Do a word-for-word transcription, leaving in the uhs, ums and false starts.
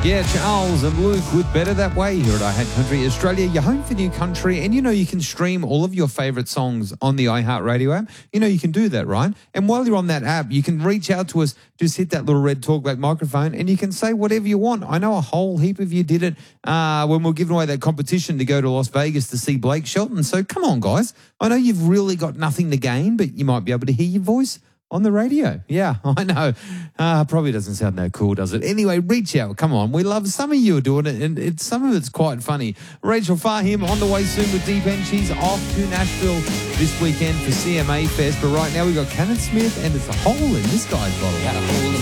Yeah, Charles and Luke with Better That Way here at iHeart Country Australia, your home for new country. And you know you can stream all of your favourite songs on the iHeartRadio app. You know you can do that, right? And while you're on that app, you can reach out to us, just hit that little red talkback microphone and you can say whatever you want. I know a whole heap of you did it uh, when we were giving away that competition to go to Las Vegas to see Blake Shelton. So come on, guys. I know you've really got nothing to gain, but you might be able to hear your voice on the radio. Yeah, I know. Uh, probably doesn't sound that cool, does it? Anyway, reach out. Come on. We love some of you are doing it, and it's, some of it's quite funny. Rachel Fahim on the way soon with Deep End. She's off to Nashville this weekend for C M A Fest. But right now we've got Kenneth Smith, and it's a hole in this guy's bottle. Got a hole in